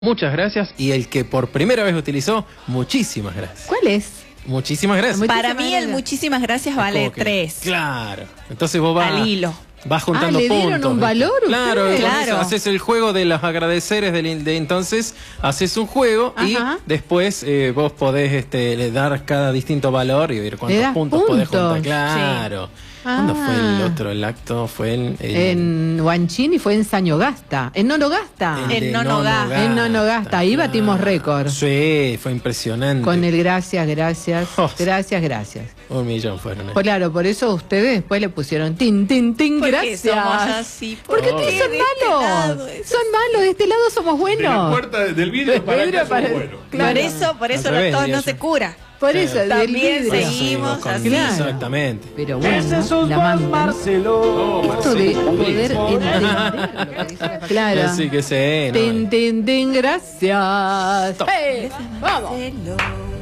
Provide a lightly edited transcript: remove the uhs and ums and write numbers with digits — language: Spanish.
Muchas gracias. Y el que por primera vez utilizó, muchísimas gracias. ¿Cuál es? Muchísimas gracias. Para mí el muchísimas gracias vale 3. Claro. Entonces vos vas... Al hilo. Vas juntando ¿le puntos. dieron un valor? Claro, Claro. haces el juego de los agradeceres de entonces, haces un juego. Ajá. Y después vos podés le dar cada distinto valor y ver Le cuántos das puntos podés juntar. puntos. Claro. Sí. ¿Cuándo fue el otro? El acto fue En Huanchín y fue en Sañogasta. En Nonogasta. En Nonogasta. En Nonogasta. Ahí batimos récord. Sí, fue impresionante. Con el gracias, gracias, gracias, gracias. 1 millón fueron. Claro, por eso ustedes después le pusieron tin, tin, tin, Porque gracias. somos así. Porque ustedes son de este malos. lado es Son malos, de este lado somos De la buenos. puerta del vidrio para acá somos buenos. Claro. Por eso Al revés, todo diría no yo. se cura. Por eso, del También vidrio. seguimos con- así. Claro. Exactamente. Pero bueno, la mandan. Esto de poder entender lo que dice la Claro. Así que sí. Tin, tin, tin, gracias. ¡Hey! ¡Vamos! Marcelo.